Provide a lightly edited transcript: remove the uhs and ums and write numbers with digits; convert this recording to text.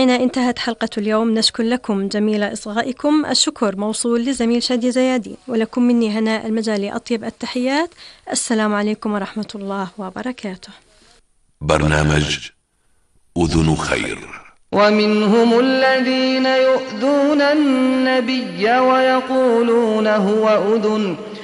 مستمعينا، انتهت حلقة اليوم. نشكر لكم جميل إصغائكم. الشكر موصول لزميل شادي زيادي، ولكم مني هناء المجالي أطيب التحيات. السلام عليكم ورحمة الله وبركاته. برنامج أذن خير. ومنهم الذين يؤذون النبي ويقولون هو أذن